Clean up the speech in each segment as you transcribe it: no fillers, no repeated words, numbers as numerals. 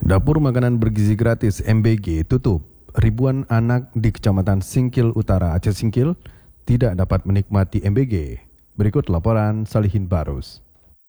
Dapur makanan bergizi gratis MBG tutup. Ribuan anak di Kecamatan Singkil Utara, Aceh Singkil tidak dapat menikmati MBG. Berikut laporan Salihin Barus.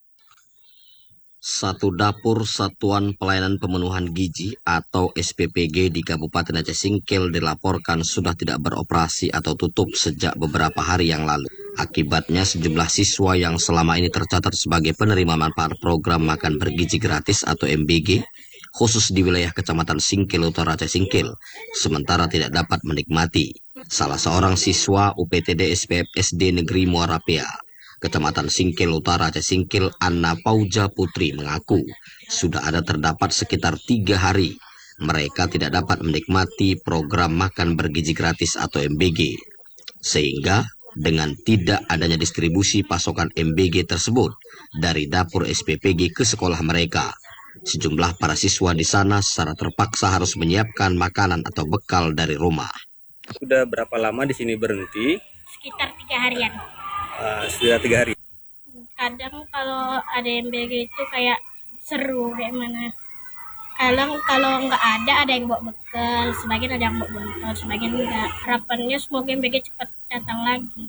Satu dapur Satuan Pelayanan Pemenuhan Gizi atau SPPG di Kabupaten Aceh Singkil dilaporkan sudah tidak beroperasi atau tutup sejak beberapa hari yang lalu. Akibatnya sejumlah siswa yang selama ini tercatat sebagai penerima manfaat program makan bergizi gratis atau MBG, khusus di wilayah Kecamatan Singkil Utara Aceh Singkil, sementara tidak dapat menikmati. Salah seorang siswa UPTD SPF SD Negeri Muarapea, Kecamatan Singkil Utara Aceh Singkil, Anna Pauja Putri mengaku sudah ada terdapat sekitar 3 hari mereka tidak dapat menikmati program makan bergizi gratis atau MBG. Sehingga dengan tidak adanya distribusi pasokan MBG tersebut dari dapur SPPG ke sekolah mereka, sejumlah para siswa di sana secara terpaksa harus menyiapkan makanan atau bekal dari rumah. Sudah berapa lama di sini berhenti? Sekitar 3 harian. Sudah 3 hari. Kadang kalau ada MBG itu kayak seru kayak mana. Kalau nggak ada yang bawa bekal, sebagian ada yang bawa botol, sebagian enggak. Harapannya semoga MBG cepat datang lagi.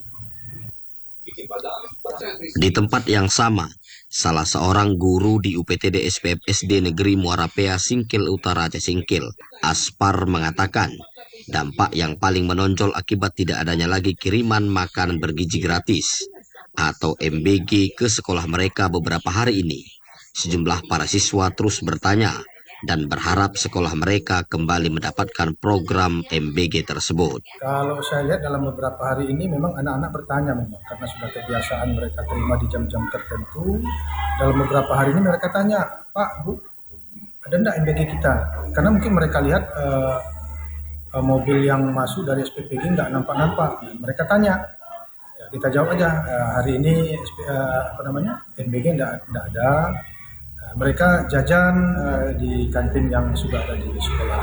Di tempat yang sama, salah seorang guru di UPTD SPF SD Negeri Muarapea Singkil Utara Aceh Singkil, Aspar, mengatakan dampak yang paling menonjol akibat tidak adanya lagi kiriman makanan bergizi gratis atau MBG ke sekolah mereka beberapa hari ini. Sejumlah para siswa terus bertanya dan berharap sekolah mereka kembali mendapatkan program MBG tersebut. Kalau saya lihat dalam beberapa hari ini memang anak-anak bertanya memang karena sudah kebiasaan mereka terima di jam-jam tertentu. Dalam beberapa hari ini mereka tanya, Pak, Bu, ada enggak MBG kita? Karena mungkin mereka lihat mobil yang masuk dari SPPG enggak nampak-nampak. Mereka tanya, ya, kita jawab aja, hari ini MBG enggak ada. Mereka jajan di kantin yang sudah ada di sekolah.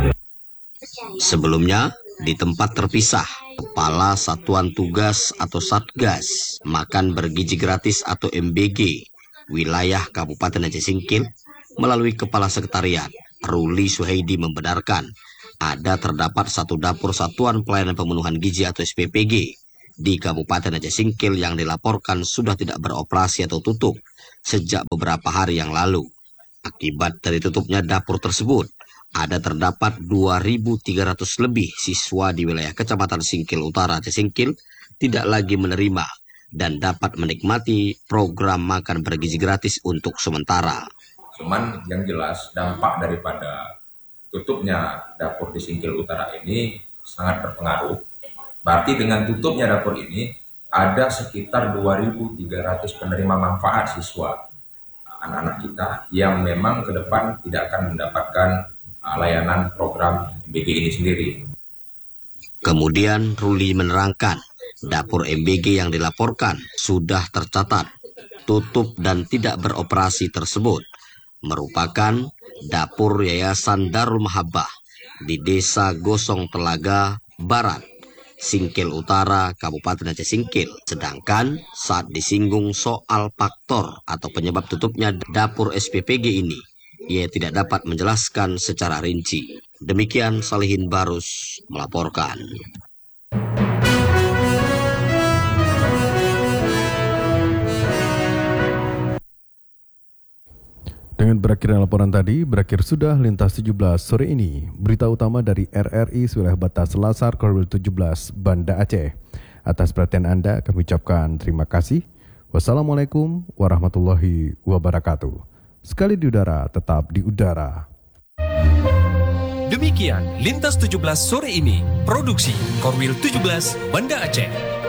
Sebelumnya, di tempat terpisah, Kepala Satuan Tugas atau Satgas Makan Bergizi Gratis atau MBG wilayah Kabupaten Aceh Singkil melalui Kepala Sekretariat Ruli Suhaidi membenarkan ada terdapat satu dapur Satuan Pelayanan Pemenuhan Gizi atau SPPG di Kabupaten Aceh Singkil yang dilaporkan sudah tidak beroperasi atau tutup sejak beberapa hari yang lalu. Akibat dari tutupnya dapur tersebut, ada terdapat 2.300 lebih siswa di wilayah Kecamatan Singkil Utara Aceh Singkil tidak lagi menerima dan dapat menikmati program makan bergizi gratis untuk sementara. Cuman yang jelas dampak daripada tutupnya dapur di Singkil Utara ini sangat berpengaruh. Berarti dengan tutupnya dapur ini, ada sekitar 2.300 penerima manfaat siswa, anak-anak kita yang memang ke depan tidak akan mendapatkan layanan program MBG ini sendiri. Kemudian Ruli menerangkan, dapur MBG yang dilaporkan sudah tercatat, tutup dan tidak beroperasi tersebut merupakan dapur Yayasan Darul Mahabbah di Desa Gosong Telaga Barat, Singkil Utara, Kabupaten Aceh Singkil. Sedangkan saat disinggung soal faktor atau penyebab tutupnya dapur SPPG ini, ia tidak dapat menjelaskan secara rinci. Demikian Salihin Barus melaporkan. Dengan berakhirnya laporan tadi, berakhir sudah Lintas 17 sore ini. Berita utama dari RRI Wilayah Batas Selasar Korwil 17 Banda Aceh. Atas perhatian Anda kami ucapkan terima kasih. Wassalamualaikum warahmatullahi wabarakatuh. Sekali di udara, tetap di udara. Demikian Lintas 17 sore ini. Produksi Korwil 17 Banda Aceh.